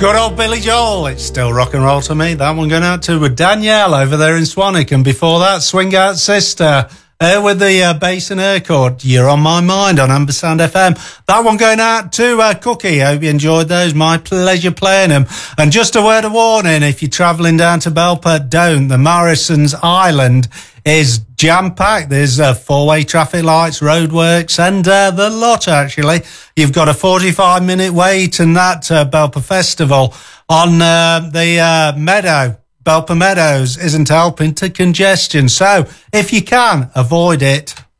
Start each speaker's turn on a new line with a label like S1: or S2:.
S1: Good old Billy Joel. It's still rock and roll to me. That one going out to Danielle over there in Swanwick. And before that, Swing Out Sister. With the bass and air chord. You're on my mind on Ambersound FM. That one going out to Cookie. Hope you enjoyed those. My pleasure playing them. And just a word of warning, if you're travelling down to Belper, don't. The Morrison's Island is jam-packed. There's four-way traffic lights, roadworks, and the lot, actually. You've got a 45-minute wait, and that Belper Festival on the meadow. Belper Meadows isn't helping to congestion. So, if you can, avoid it.